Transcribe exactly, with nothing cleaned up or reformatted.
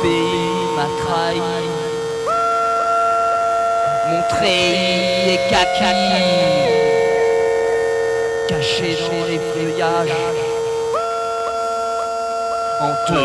pays m'a trahi. Mon treillis est kaki, caché dans les feuillages, en te